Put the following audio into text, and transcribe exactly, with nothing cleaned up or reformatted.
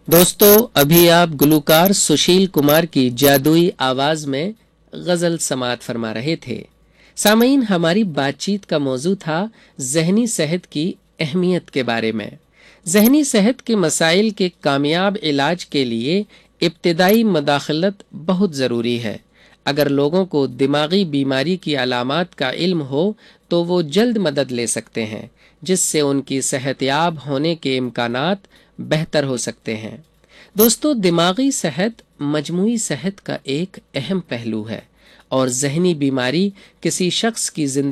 दोस्तों, अभी आप गुलूकार सुशील कुमार की जादुई आवाज में गजल समात फरमा रहे थे। सामईन, हमारी बातचीत का मौजू था जहनी सेहत की अहमियत के बारे में। जहनी सेहत के मसाइल के कामयाब इलाज के लिए इब्तिदाई मदाखलत बहुत ज़रूरी है। अगर लोगों को दिमागी बीमारी की अलामात का इल्म हो तो वो जल्द मदद ले सकते हैं, जिससे उनकी सेहतयाब होने के इम्कानात बेहतर हो सकते हैं। दोस्तों, दिमागी सेहत मजमूई सेहत का एक अहम पहलू है और जहनी बीमारी किसी शख्स की जिंदगी